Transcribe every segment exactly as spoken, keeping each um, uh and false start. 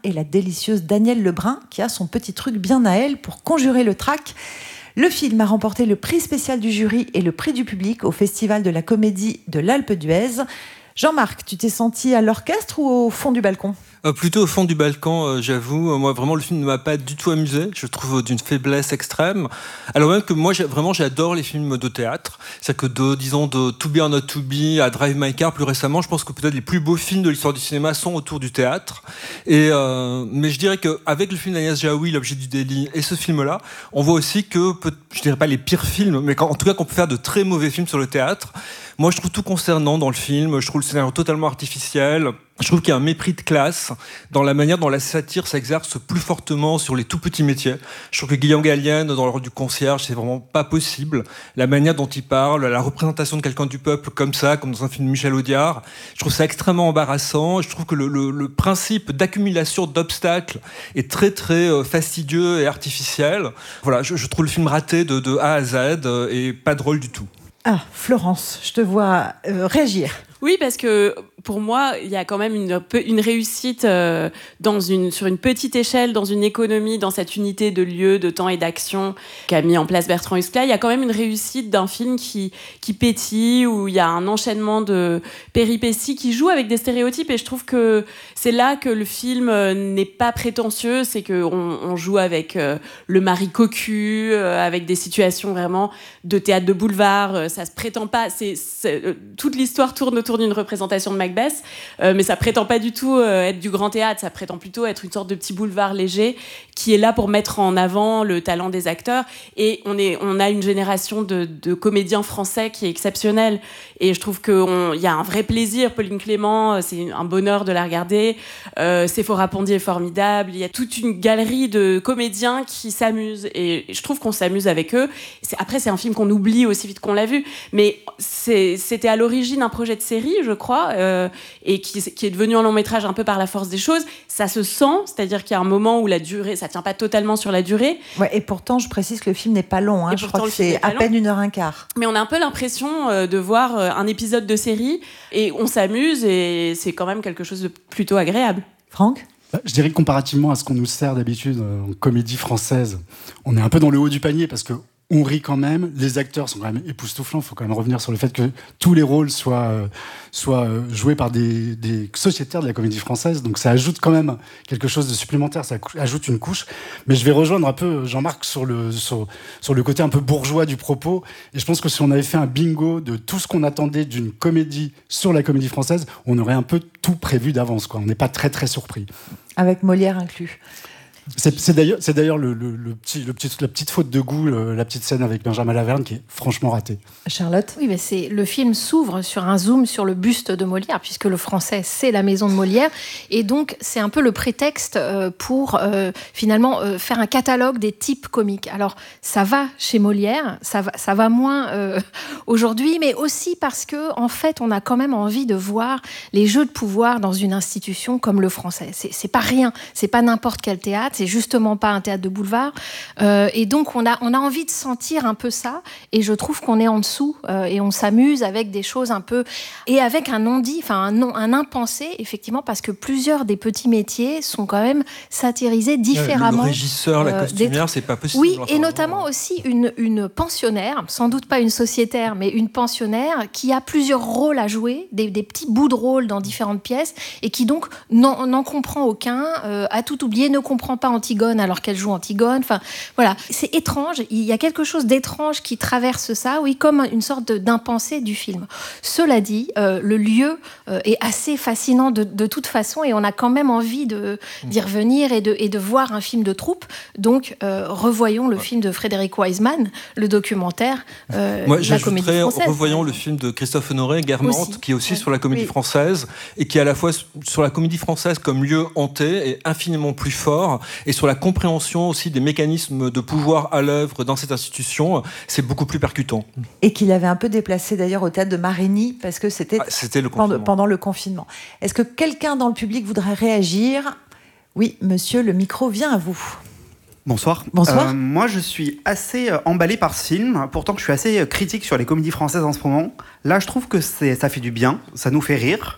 et la délicieuse Danielle Lebrun, qui a son petit truc bien à elle pour conjurer le trac. Le film a remporté le prix spécial du jury et le prix du public au Festival de la comédie de l'Alpe d'Huez. Jean-Marc, tu t'es senti à l'orchestre ou au fond du balcon ? Euh, plutôt au fond du balcon, euh, j'avoue. Moi, vraiment, le film ne m'a pas du tout amusé. Je le trouve d'une faiblesse extrême. Alors même que moi, j'ai, vraiment, j'adore les films de théâtre. C'est-à-dire que, de, disons, de To Be or Not To Be à Drive My Car, plus récemment, je pense que peut-être les plus beaux films de l'histoire du cinéma sont autour du théâtre. Et, euh, mais je dirais qu'avec le film d'Agnès Jaoui, L'Objet du délit, et ce film-là, on voit aussi que, peut, je dirais pas les pires films, mais en tout cas qu'on peut faire de très mauvais films sur le théâtre. Moi, je trouve tout concernant dans le film. Je trouve le scénario totalement artificiel. Je trouve qu'il y a un mépris de classe dans la manière dont la satire s'exerce plus fortement sur les tout petits métiers. Je trouve que Guillaume Gallienne, dans le rôle du concierge, c'est vraiment pas possible. La manière dont il parle, la représentation de quelqu'un du peuple comme ça, comme dans un film de Michel Audiard, je trouve ça extrêmement embarrassant. Je trouve que le, le, le principe d'accumulation d'obstacles est très très fastidieux et artificiel. Voilà, je, je trouve le film raté de, de A à Z et pas drôle du tout. Ah, Florence, je te vois euh, réagir. Oui, parce que pour moi, il y a quand même une, une réussite euh, dans une, sur une petite échelle, dans une économie, dans cette unité de lieu, de temps et d'action qu'a mis en place Bertrand Huskla. Il y a quand même une réussite d'un film qui, qui pétille, où il y a un enchaînement de péripéties qui joue avec des stéréotypes. Et je trouve que c'est là que le film n'est pas prétentieux. C'est qu'on on joue avec euh, le mari cocu, euh, avec des situations vraiment de théâtre de boulevard. Euh, ça se prétend pas. C'est, c'est, euh, toute l'histoire tourne autour d'une représentation de Macbeth, euh, mais ça prétend pas du tout euh, être du grand théâtre, ça prétend plutôt être une sorte de petit boulevard léger qui est là pour mettre en avant le talent des acteurs. Et on, est, on a une génération de, de comédiens français qui est exceptionnelle. Et je trouve qu'il y a un vrai plaisir. Pauline Clément, c'est un bonheur de la regarder. Euh, Séphora Pondy est formidable. Il y a toute une galerie de comédiens qui s'amusent. Et je trouve qu'on s'amuse avec eux. C'est, après, c'est un film qu'on oublie aussi vite qu'on l'a vu. Mais c'est, c'était à l'origine un projet de série, je crois, euh, et qui, qui est devenu un long métrage un peu par la force des choses. Ça se sent, c'est-à-dire qu'il y a un moment où la durée, ça tient pas totalement sur la durée. Ouais, et pourtant, je précise que le film n'est pas long. Hein. Je crois que c'est à peine une heure un quart. Mais on a un peu l'impression euh, de voir euh, un épisode de série et on s'amuse et c'est quand même quelque chose de plutôt agréable. Franck ? Je dirais que comparativement à ce qu'on nous sert d'habitude en comédie française, on est un peu dans le haut du panier parce que on rit quand même, les acteurs sont quand même époustouflants. Il faut quand même revenir sur le fait que tous les rôles soient, euh, soient euh, joués par des, des sociétaires de la comédie française. Donc ça ajoute quand même quelque chose de supplémentaire, ça ajoute une couche. Mais je vais rejoindre un peu Jean-Marc sur le, sur, sur le côté un peu bourgeois du propos. Et je pense que si on avait fait un bingo de tout ce qu'on attendait d'une comédie sur la comédie française, on aurait un peu tout prévu d'avance, quoi. On n'est pas très très surpris. Avec Molière inclus. C'est, c'est d'ailleurs, c'est d'ailleurs le, le, le petit, le petit, la petite faute de goût, le, la petite scène avec Benjamin Laverne qui est franchement ratée. Charlotte ? Oui, mais c'est, le film s'ouvre sur un zoom sur le buste de Molière, puisque le français, c'est la maison de Molière. Et donc, c'est un peu le prétexte euh, pour euh, finalement euh, faire un catalogue des types comiques. Alors, ça va chez Molière, ça va, ça va moins euh, aujourd'hui, mais aussi parce que, en fait, on a quand même envie de voir les jeux de pouvoir dans une institution comme le français. C'est, c'est pas rien, c'est pas n'importe quel théâtre. C'est justement pas un théâtre de boulevard. Euh, et donc, on a, on a envie de sentir un peu ça. Et je trouve qu'on est en dessous euh, et on s'amuse avec des choses un peu... Et avec un non-dit, enfin un, non, un impensé, effectivement, parce que plusieurs des petits métiers sont quand même satirisés différemment. Le régisseur, la costumière, euh, c'est pas possible. Oui, et notamment aussi une, une pensionnaire, sans doute pas une sociétaire, mais une pensionnaire qui a plusieurs rôles à jouer, des, des petits bouts de rôle dans différentes pièces, et qui donc n'en, n'en comprend aucun, euh, a tout oublié, ne comprend pas Antigone alors qu'elle joue Antigone. Enfin, voilà, c'est étrange. Il y a quelque chose d'étrange qui traverse ça, oui, comme une sorte de, d'impensé du film. Cela dit, euh, le lieu euh, est assez fascinant de, de toute façon, et on a quand même envie de, d'y revenir et de, et de voir un film de troupe. Donc, euh, revoyons le film de Frédéric Wiseman, le documentaire euh, Moi, la comédie française. Revoyons le film de Christophe Honoré, Guermantes, aussi, qui est aussi ouais. sur la comédie oui. française, et qui est à la fois sur la comédie française comme lieu hanté et infiniment plus fort, et sur la compréhension aussi des mécanismes de pouvoir à l'œuvre dans cette institution, c'est beaucoup plus percutant. Et qu'il avait un peu déplacé d'ailleurs au théâtre de Marigny, parce que c'était, ah, c'était le pendant, pendant le confinement. Est-ce que quelqu'un dans le public voudrait réagir ? Oui, monsieur, le micro vient à vous. Bonsoir. Bonsoir. Euh, moi, je suis assez euh, emballé par ce film, pourtant que je suis assez euh, critique sur les comédies françaises en ce moment. Là, je trouve que c'est, ça fait du bien, ça nous fait rire.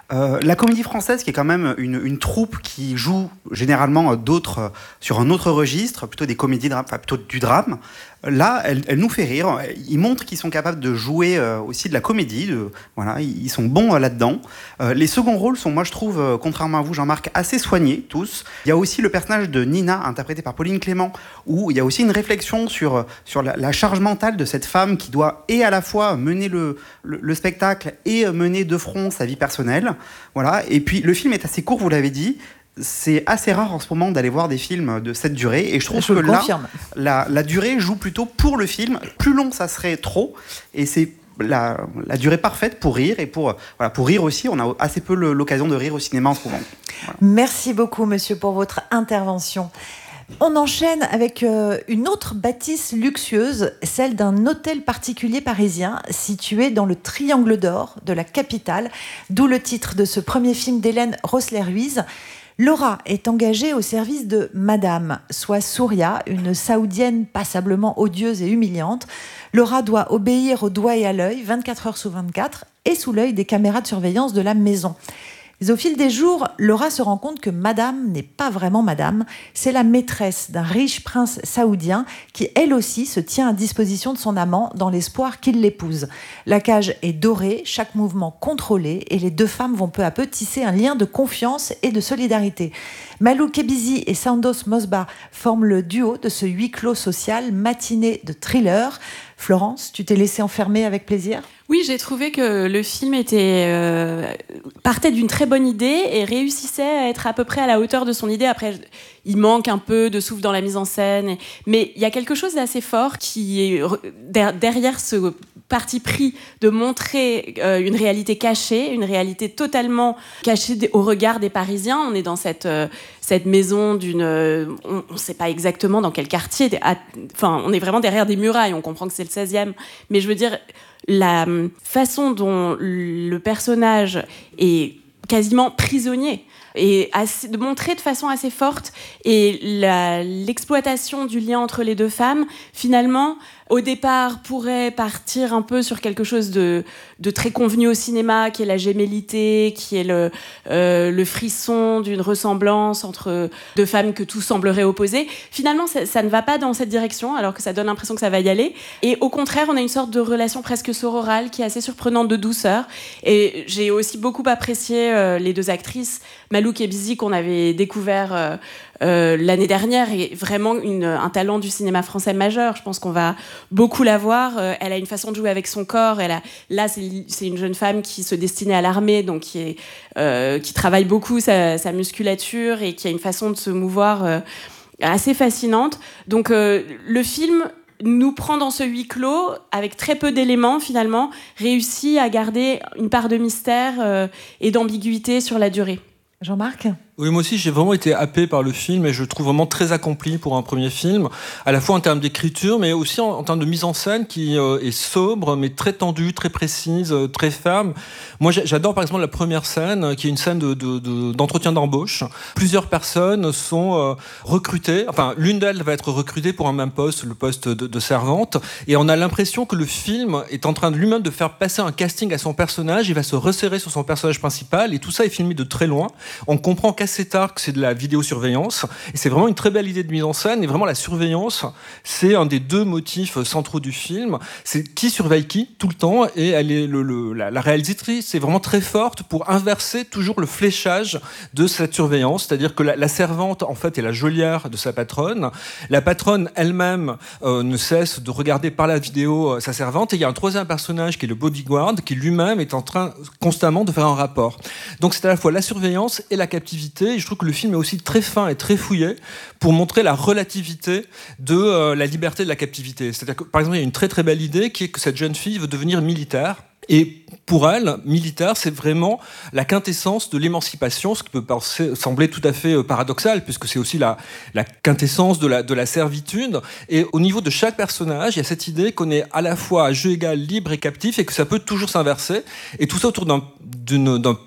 Euh, la comédie française, qui est quand même une, une troupe qui joue généralement d'autres, euh, sur un autre registre, plutôt des comédies, enfin plutôt du drame, là, elle, elle nous fait rire. Ils montrent qu'ils sont capables de jouer euh, aussi de la comédie. De, voilà, ils sont bons euh, là-dedans. Euh, les seconds rôles sont, moi je trouve, euh, contrairement à vous, Jean-Marc, assez soignés tous. Il y a aussi le personnage de Nina, interprété par Pauline Clément, où il y a aussi une réflexion sur, sur la, la charge mentale de cette femme qui doit et à la fois mener le, le, le spectacle et mener de front sa vie personnelle. Voilà. Et puis le film est assez court, vous l'avez dit. C'est assez rare en ce moment d'aller voir des films de cette durée, et je trouve je que là, confirme. la, la durée joue plutôt pour le film. Plus long, ça serait trop, et c'est la, la durée parfaite pour rire, et pour, voilà, pour rire aussi. On a assez peu le, l'occasion de rire au cinéma en ce moment. Voilà. Merci beaucoup, monsieur, pour votre intervention. On enchaîne avec euh, une autre bâtisse luxueuse, celle d'un hôtel particulier parisien situé dans le Triangle d'Or de la capitale, d'où le titre de ce premier film d'Hélène Rossler-Ruiz. Laura est engagée au service de Madame, soit Souria, une saoudienne passablement odieuse et humiliante. Laura doit obéir au doigt et à l'œil, vingt-quatre heures sur vingt-quatre, et sous l'œil des caméras de surveillance de la maison. Mais au fil des jours, Laura se rend compte que Madame n'est pas vraiment Madame. C'est la maîtresse d'un riche prince saoudien qui, elle aussi, se tient à disposition de son amant dans l'espoir qu'il l'épouse. La cage est dorée, chaque mouvement contrôlé, et les deux femmes vont peu à peu tisser un lien de confiance et de solidarité. Malou Kebizi et Sandoz Mosba forment le duo de ce huis clos social matiné de thriller. Florence, tu t'es laissée enfermer avec plaisir ? Oui, j'ai trouvé que le film était, euh, partait d'une très bonne idée et réussissait à être à peu près à la hauteur de son idée. Après, il manque un peu de souffle dans la mise en scène, et, mais il y a quelque chose d'assez fort qui est derrière ce parti pris de montrer euh, une réalité cachée, une réalité totalement cachée au regard des Parisiens. On est dans cette, euh, cette maison d'une... Euh, on ne sait pas exactement dans quel quartier. À, enfin, on est vraiment derrière des murailles. On comprend que c'est le seizième. Mais je veux dire, la façon dont le personnage est quasiment prisonnier et assez, de montrer de façon assez forte, et la, l'exploitation du lien entre les deux femmes, finalement, au départ, pourrait partir un peu sur quelque chose de, de très convenu au cinéma, qui est la gémellité, qui est le, euh, le frisson d'une ressemblance entre deux femmes que tout semblerait opposer. Finalement, ça, ça ne va pas dans cette direction, alors que ça donne l'impression que ça va y aller. Et au contraire, on a une sorte de relation presque sororale qui est assez surprenante de douceur. Et j'ai aussi beaucoup apprécié euh, les deux actrices. Malou Kebizi, qu'on avait découvert euh, euh, l'année dernière, est vraiment une, un talent du cinéma français majeur. Je pense qu'on va beaucoup la voir. Euh, elle a une façon de jouer avec son corps. Elle a, là, c'est, c'est une jeune femme qui se destinait à l'armée, donc qui, est, euh, qui travaille beaucoup sa, sa musculature et qui a une façon de se mouvoir euh, assez fascinante. Donc euh, le film nous prend dans ce huis clos avec très peu d'éléments, finalement, réussit à garder une part de mystère euh, et d'ambiguïté sur la durée. Jean-Marc ? Oui, moi aussi, j'ai vraiment été happé par le film et je le trouve vraiment très accompli pour un premier film, à la fois en termes d'écriture, mais aussi en, en termes de mise en scène qui euh, est sobre, mais très tendue, très précise, euh, très ferme. Moi, j'adore par exemple la première scène, qui est une scène de, de, de, d'entretien d'embauche. Plusieurs personnes sont euh, recrutées, enfin, l'une d'elles va être recrutée pour un même poste, le poste de, de servante, et on a l'impression que le film est en train de lui-même de faire passer un casting à son personnage, il va se resserrer sur son personnage principal, et tout ça est filmé de très loin. On comprend qu'à assez tard que c'est de la vidéosurveillance, et c'est vraiment une très belle idée de mise en scène, et vraiment la surveillance, c'est un des deux motifs centraux du film, c'est qui surveille qui, tout le temps, et elle est le, le, la, la réalisatrice est vraiment très forte pour inverser toujours le fléchage de cette surveillance, c'est-à-dire que la, la servante, en fait, est la geôlière de sa patronne, la patronne elle-même euh, ne cesse de regarder par la vidéo euh, sa servante, et il y a un troisième personnage qui est le bodyguard, qui lui-même est en train constamment de faire un rapport. Donc c'est à la fois la surveillance et la captivité, et je trouve que le film est aussi très fin et très fouillé pour montrer la relativité de euh, la liberté de la captivité. C'est-à-dire que, par exemple, il y a une très très belle idée qui est que cette jeune fille veut devenir militaire. Et pour elle, militaire, c'est vraiment la quintessence de l'émancipation, ce qui peut penser, sembler tout à fait paradoxal, puisque c'est aussi la, la quintessence de la, de la servitude. Et au niveau de chaque personnage, il y a cette idée qu'on est à la fois à jeu égal, libre et captif, et que ça peut toujours s'inverser. Et tout ça autour d'un, d'une, d'un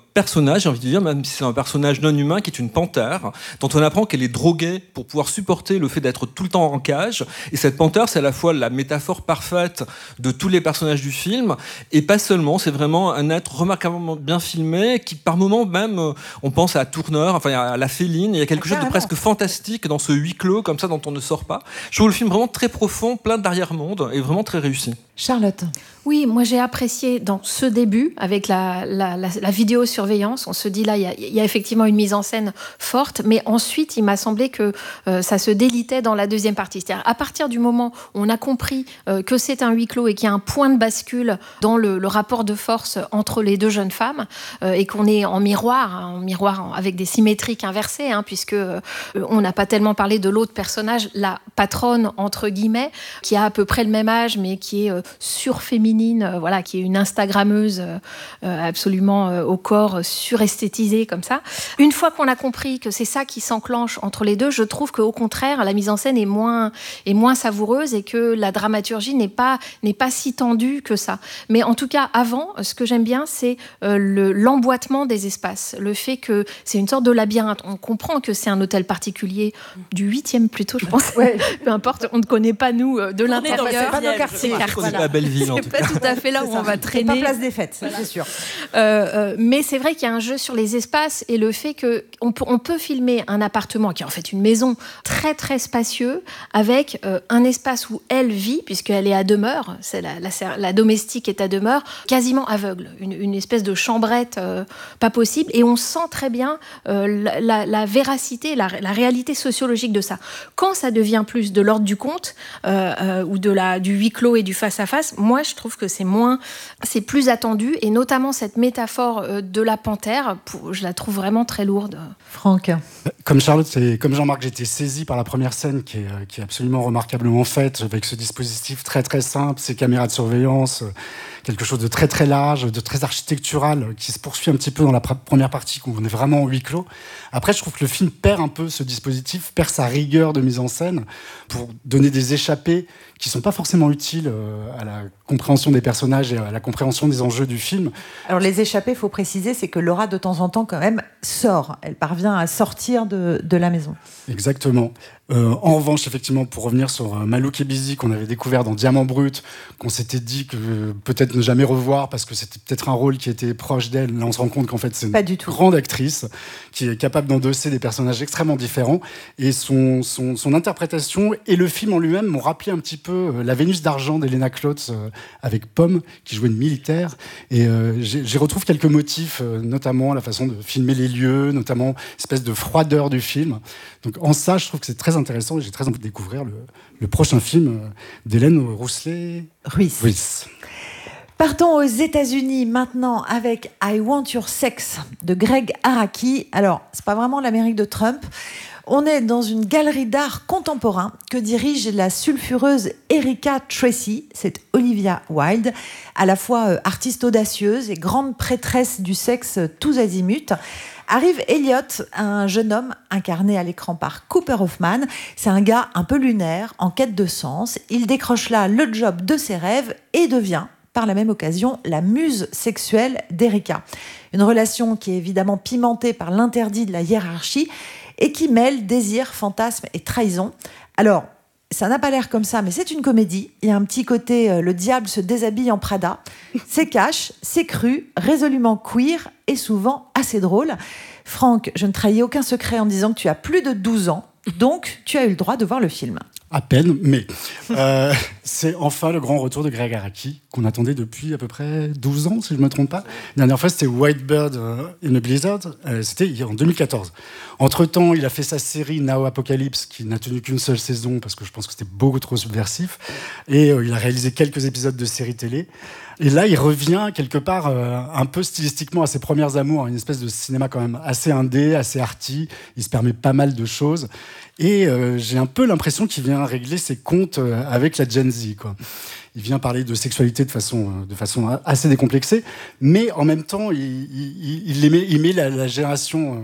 personnage, j'ai envie de dire, même si c'est un personnage non humain, qui est une panthère, dont on apprend qu'elle est droguée pour pouvoir supporter le fait d'être tout le temps en cage. Et cette panthère, c'est à la fois la métaphore parfaite de tous les personnages du film, et pas seulement, c'est vraiment un être remarquablement bien filmé, qui par moments même, on pense à Tourneur, enfin à La Féline, il y a quelque Ah, chose de presque fantastique dans ce huis clos, comme ça, dont on ne sort pas. Je trouve le film vraiment très profond, plein d'arrière-monde, et vraiment très réussi. Charlotte. Oui, moi j'ai apprécié dans ce début, avec la, la, la, la vidéosurveillance, on se dit là, il y, a, il y a effectivement une mise en scène forte, mais ensuite il m'a semblé que euh, ça se délitait dans la deuxième partie. C'est-à-dire à partir du moment où on a compris euh, que c'est un huis clos et qu'il y a un point de bascule dans le, le rapport de force entre les deux jeunes femmes, euh, et qu'on est en miroir, hein, en miroir avec des symétriques inversées, hein, puisque euh, on n'a pas tellement parlé de l'autre personnage, la patronne entre guillemets, qui a à peu près le même âge, mais qui est euh, surféminine, Euh, voilà, qui est une Instagrammeuse euh, absolument euh, au corps suresthétisé comme ça. Une fois qu'on a compris que c'est ça qui s'enclenche entre les deux, je trouve qu'au contraire, la mise en scène est moins, est moins savoureuse et que la dramaturgie n'est pas, n'est pas si tendue que ça. Mais en tout cas, avant, ce que j'aime bien, c'est euh, le, l'emboîtement des espaces. Le fait que c'est une sorte de labyrinthe. On comprend que c'est un hôtel particulier du huitième plutôt, je pense. Ouais. Peu importe, on ne connaît pas, nous, de l'intérieur. C'est pas nos quartiers. C'est pas Belleville, en tout cas. Pas tout à fait là où on va traîner. C'est pas place des fêtes, voilà. C'est sûr. Euh, euh, mais c'est vrai qu'il y a un jeu sur les espaces et le fait qu'on peut, on peut filmer un appartement qui est en fait une maison très très spacieux avec euh, un espace où elle vit, puisqu'elle est à demeure, c'est la, la, la domestique est à demeure, quasiment aveugle, une, une espèce de chambrette euh, pas possible, et on sent très bien euh, la, la, la véracité, la, la réalité sociologique de ça. Quand ça devient plus de l'ordre du conte euh, euh, ou de la, du huis clos et du face-à-face, moi je trouve que c'est moins, c'est plus attendu, et notamment cette métaphore de la panthère, je la trouve vraiment très lourde. Franck. Comme Charlotte, c'est, comme Jean-Marc, j'étais saisi par la première scène qui est, qui est absolument remarquablement faite, avec ce dispositif très très simple, ces caméras de surveillance, quelque chose de très très large, de très architectural, qui se poursuit un petit peu dans la pr- première partie, où on est vraiment en huis clos. Après, je trouve que le film perd un peu ce dispositif, perd sa rigueur de mise en scène, pour donner des échappées qui ne sont pas forcément utiles euh, à la compréhension des personnages et à la compréhension des enjeux du film. Alors les échappées, il faut préciser, c'est que Laura, de temps en temps, quand même, sort. Elle parvient à sortir de, de la maison. Exactement. Euh, en revanche, effectivement, pour revenir sur euh, Malouk et Bizi, qu'on avait découvert dans Diamant Brut, qu'on s'était dit que euh, peut-être ne jamais revoir parce que c'était peut-être un rôle qui était proche d'elle. Là, on se rend compte qu'en fait, c'est une grande actrice qui est capable d'endosser des personnages extrêmement différents. Et son, son, son interprétation et le film en lui-même m'ont rappelé un petit peu euh, La Vénus d'argent d'Elena Klotz euh, avec Pomme, qui jouait une militaire. Et euh, j'y retrouve quelques motifs, euh, notamment la façon de filmer les lieux, notamment une espèce de froideur du film. Donc en ça, je trouve que c'est très intéressant et j'ai très envie de découvrir le, le prochain film d'Hélène Rousselet-Ruiz. Partons aux États-Unis maintenant avec I Want Your Sex de Greg Araki. Alors, c'est pas vraiment l'Amérique de Trump. On est dans une galerie d'art contemporain que dirige la sulfureuse Erika Tracy. C'est Olivia Wilde, à la fois artiste audacieuse et grande prêtresse du sexe tous azimuts. Arrive Elliot, un jeune homme incarné à l'écran par Cooper Hoffman. C'est un gars un peu lunaire, en quête de sens. Il décroche là le job de ses rêves et devient, par la même occasion, la muse sexuelle d'Erika. Une relation qui est évidemment pimentée par l'interdit de la hiérarchie et qui mêle désir, fantasme et trahison. Alors, ça n'a pas l'air comme ça, mais c'est une comédie. Il y a un petit côté, euh, le diable se déshabille en Prada. C'est cash, c'est cru, résolument queer et souvent assez drôle. Franck, je ne trahis aucun secret en disant que tu as plus de douze ans, donc tu as eu le droit de voir le film. À peine, mais euh, c'est enfin le grand retour de Greg Araki, qu'on attendait depuis à peu près douze ans, si je ne me trompe pas. La dernière fois, c'était White Bird in a Blizzard, euh, c'était en deux mille quatorze. Entre-temps, il a fait sa série Now Apocalypse, qui n'a tenu qu'une seule saison, parce que je pense que c'était beaucoup trop subversif. Et euh, il a réalisé quelques épisodes de séries télé. Et là, il revient quelque part euh, un peu stylistiquement à ses premières amours, une espèce de cinéma quand même assez indé, assez arty. Il se permet pas mal de choses. Et euh, j'ai un peu l'impression qu'il vient régler ses comptes euh, avec la Gen Z, quoi. Il vient parler de sexualité de façon, euh, de façon assez décomplexée, mais en même temps, il, il, il, met, il met la, la génération euh,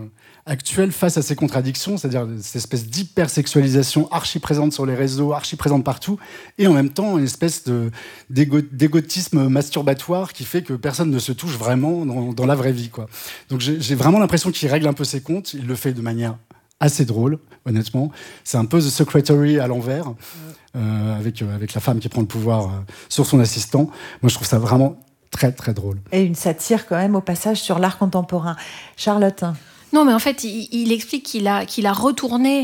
actuel face à ces contradictions, c'est-à-dire cette espèce d'hypersexualisation archi présente sur les réseaux, archi présente partout, et en même temps une espèce de, d'égo, d'égotisme masturbatoire qui fait que personne ne se touche vraiment dans, dans la vraie vie, quoi. Donc j'ai, j'ai vraiment l'impression qu'il règle un peu ses comptes, il le fait de manière assez drôle, honnêtement. C'est un peu The Secretary à l'envers, euh, avec, euh, avec la femme qui prend le pouvoir euh, sur son assistant. Moi, je trouve ça vraiment très, très drôle. Et une satire quand même au passage sur l'art contemporain. Charlotte? Non, mais en fait, il, il explique qu'il a, qu'il a retourné